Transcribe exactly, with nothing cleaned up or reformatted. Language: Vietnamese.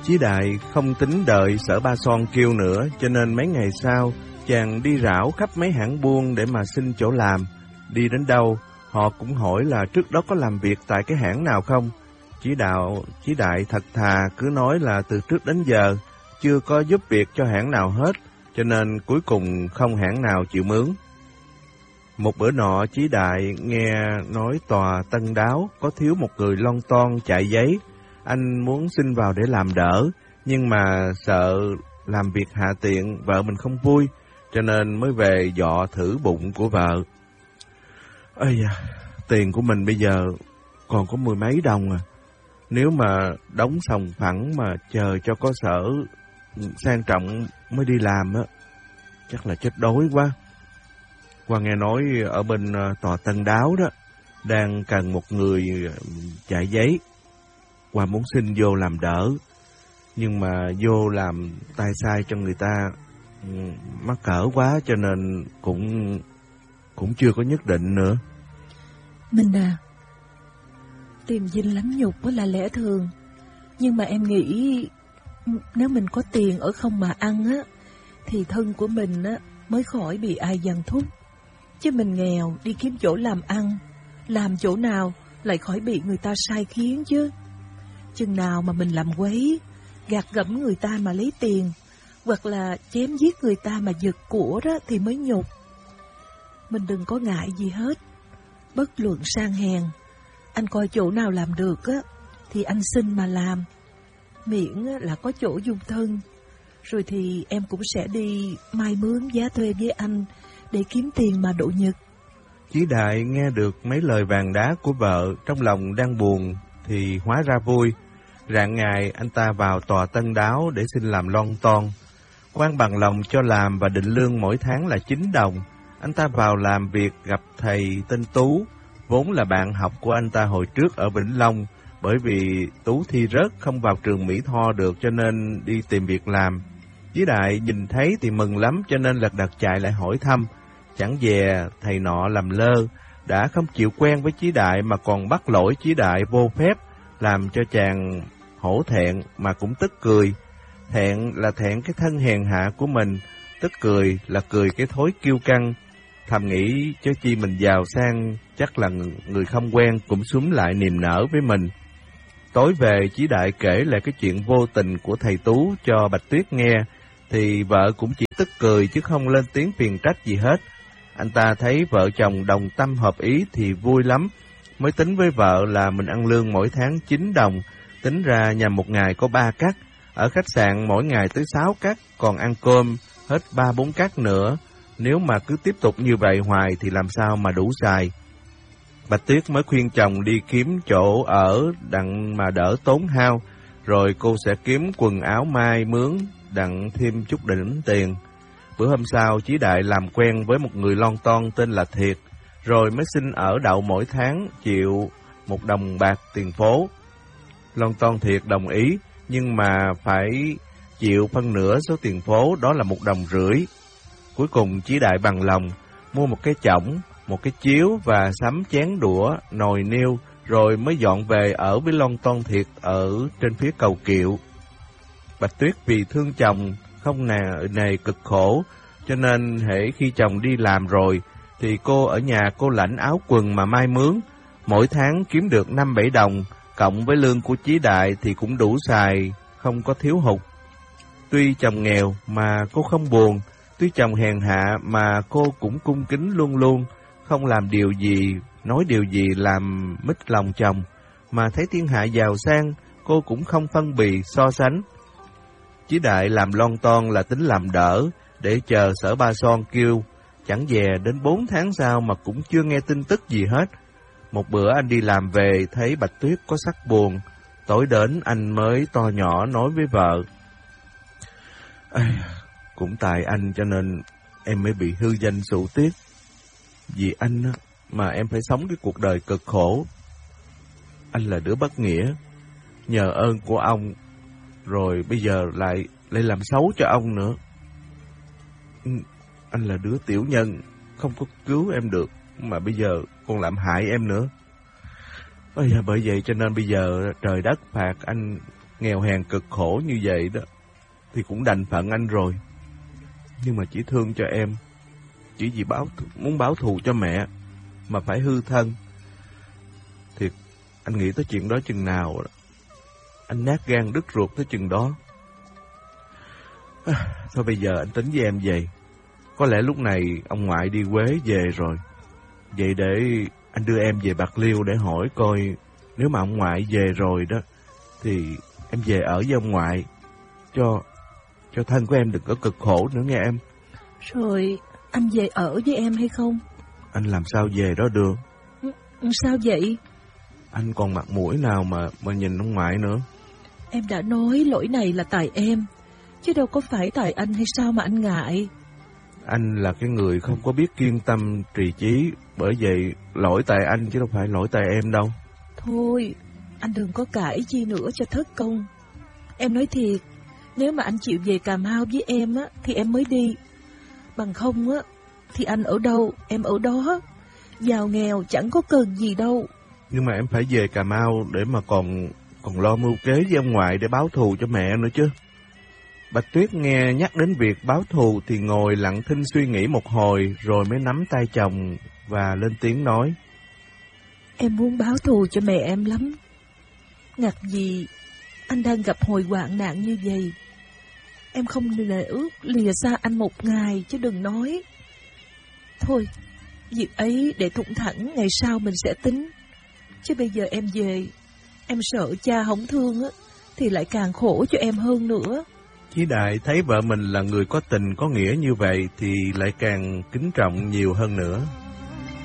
Chí Đại không tính đợi Sở Ba Son kêu nữa, cho nên mấy ngày sau chàng đi rảo khắp mấy hãng buôn để mà xin chỗ làm. Đi đến đâu, họ cũng hỏi là trước đó có làm việc tại cái hãng nào không. Chí đạo, Chí Đại thật thà cứ nói là từ trước đến giờ chưa có giúp việc cho hãng nào hết, cho nên cuối cùng không hãng nào chịu mướn. Một bữa nọ, Chí Đại nghe nói tòa Tân Đáo có thiếu một người lon ton chạy giấy. Anh muốn xin vào để làm đỡ, nhưng mà sợ làm việc hạ tiện vợ mình không vui, cho nên mới về dọ thử bụng của vợ. Ây da, tiền của mình bây giờ còn có mười mấy đồng à. Nếu mà đóng sòng phẳng mà chờ cho có sở sang trọng mới đi làm á, chắc là chết đói quá. Qua nghe nói ở bên tòa Tân Đáo đó, đang cần một người chạy giấy. Qua muốn xin vô làm đỡ, nhưng mà vô làm tay sai cho người ta mắc cỡ quá, cho nên cũng cũng chưa có nhất định nữa. Minh à, tìm dinh lắm nhục đó là lẽ thường, nhưng mà em nghĩ nếu mình có tiền ở không mà ăn á, thì thân của mình á mới khỏi bị ai giằng thúc. Chứ mình nghèo đi kiếm chỗ làm ăn, làm chỗ nào lại khỏi bị người ta sai khiến chứ. Chừng nào mà mình làm quấy, gạt gẫm người ta mà lấy tiền, hoặc là chém giết người ta mà giật của đó thì mới nhục. Mình đừng có ngại gì hết, bất luận sang hèn, anh coi chỗ nào làm được á thì anh xin mà làm, miễn là có chỗ dung thân. Rồi thì em cũng sẽ đi mai mướn giá thuê với anh để kiếm tiền mà độ nhật. Chí Đại nghe được mấy lời vàng đá của vợ, trong lòng đang buồn thì hóa ra vui. Rạng ngày anh ta vào tòa Tân Đáo để xin làm lon ton. Quan bằng lòng cho làm và định lương mỗi tháng là chín đồng. Anh ta vào làm việc gặp thầy tên Tú, vốn là bạn học của anh ta hồi trước ở Vĩnh Long. Bởi vì Tú thi rớt không vào trường Mỹ Tho được, cho nên đi tìm việc làm. Chí Đại nhìn thấy thì mừng lắm, cho nên lật đật chạy lại hỏi thăm. Chẳng dè thầy nọ làm lơ, đã không chịu quen với Chí Đại mà còn bắt lỗi Chí Đại vô phép, làm cho chàng hổ thẹn mà cũng tức cười. Thẹn là thẹn cái thân hèn hạ của mình, tức cười là cười cái thói kiêu căng. Thầm nghĩ cho chi mình giàu sang, chắc là người không quen cũng xúm lại niềm nở với mình. Tối về, Chí Đại kể lại cái chuyện vô tình của thầy Tú cho Bạch Tuyết nghe, thì vợ cũng chỉ tức cười chứ không lên tiếng phiền trách gì hết. Anh ta thấy vợ chồng đồng tâm hợp ý thì vui lắm, mới tính với vợ là mình ăn lương mỗi tháng chín đồng, tính ra nhà một ngày có ba cắt, ở khách sạn mỗi ngày tới sáu cắt, còn ăn cơm hết ba bốn cắt nữa. Nếu mà cứ tiếp tục như vậy hoài thì làm sao mà đủ xài. Bạch Tuyết mới khuyên chồng đi kiếm chỗ ở đặng mà đỡ tốn hao, rồi cô sẽ kiếm quần áo mai mướn đặng thêm chút đỉnh tiền. Bữa hôm sau, Chí Đại làm quen với một người lon ton tên là Thiệt, rồi mới xin ở đậu mỗi tháng chịu một đồng bạc tiền phố. Lon ton Thiệt đồng ý, nhưng mà phải chịu phân nửa số tiền phố, đó là một đồng rưỡi. Cuối cùng Chí Đại bằng lòng, mua một cái chõng, một cái chiếu và sắm chén đũa, nồi niêu, rồi mới dọn về ở với lon ton Thiệt ở trên phía cầu Kiệu. Bạch Tuyết vì thương chồng không nề, nề cực khổ, cho nên hễ khi chồng đi làm rồi, thì cô ở nhà cô lãnh áo quần mà mai mướn, mỗi tháng kiếm được năm bảy đồng, cộng với lương của Chí Đại thì cũng đủ xài, không có thiếu hụt. Tuy chồng nghèo mà cô không buồn, tuy chồng hèn hạ mà cô cũng cung kính luôn luôn, không làm điều gì, nói điều gì làm mít lòng chồng, mà thấy thiên hạ giàu sang, cô cũng không phân bì so sánh. Chí Đại làm lon ton là tính làm đỡ, để chờ Sở Ba Son kêu, chẳng dè đến bốn tháng sau mà cũng chưa nghe tin tức gì hết. Một bữa anh đi làm về, thấy Bạch Tuyết có sắc buồn, tối đến anh mới to nhỏ nói với vợ. Cũng tại anh cho nên em mới bị hư danh sụ tiết. Vì anh mà em phải sống cái cuộc đời cực khổ. Anh là đứa bất nghĩa, nhờ ơn của ông, rồi bây giờ lại lại làm xấu cho ông nữa. Anh là đứa tiểu nhân, không có cứu em được, mà bây giờ còn làm hại em nữa. Ôi, bởi vậy cho nên bây giờ trời đất phạt anh nghèo hèn cực khổ như vậy đó, thì cũng đành phận anh rồi. Nhưng mà chỉ thương cho em, chỉ vì báo muốn báo thù cho mẹ mà phải hư thân. Thiệt, anh nghĩ tới chuyện đó chừng nào đó, anh nát gan đứt ruột tới chừng đó. À, thôi bây giờ anh tính với em về. Có lẽ lúc này ông ngoại đi Quế về rồi. Vậy để anh đưa em về Bạc Liêu để hỏi coi, nếu mà ông ngoại về rồi đó, thì em về ở với ông ngoại, cho cho thân của em đừng có cực khổ nữa nghe em. Rồi anh về ở với em hay không? Anh làm sao về đó được? Sao vậy? Anh còn mặt mũi nào mà mà nhìn ông ngoại nữa. Em đã nói lỗi này là tại em, chứ đâu có phải tại anh hay sao mà anh ngại. Anh là cái người không có biết kiên tâm trì chí, bởi vậy lỗi tại anh chứ đâu phải lỗi tại em đâu. Thôi, anh đừng có cãi chi nữa cho thất công. Em nói thiệt, nếu mà anh chịu về Cà Mau với em á, thì em mới đi. Bằng không á, thì anh ở đâu, em ở đó. Giàu nghèo chẳng có cần gì đâu. Nhưng mà em phải về Cà Mau để mà còn còn lo mưu kế với ông ngoại để báo thù cho mẹ nữa chứ. Bạch Tuyết nghe nhắc đến việc báo thù thì ngồi lặng thinh suy nghĩ một hồi, rồi mới nắm tay chồng và lên tiếng nói. Em muốn báo thù cho mẹ em lắm. Ngặt gì anh đang gặp hồi hoạn nạn như vậy. Em không lệ ước lìa xa anh một ngày chứ đừng nói. Thôi, việc ấy để thủng thẳng ngày sau mình sẽ tính. Chứ bây giờ em về, em sợ cha không thương á, thì lại càng khổ cho em hơn nữa. Chí Đại thấy vợ mình là người có tình có nghĩa như vậy thì lại càng kính trọng nhiều hơn nữa.